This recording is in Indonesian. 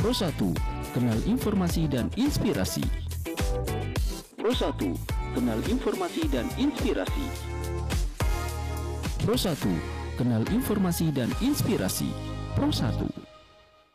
Pro 1, kenal informasi dan inspirasi. Pro 1, kenal informasi dan inspirasi. Pro 1, kenal informasi dan inspirasi. Pro 1.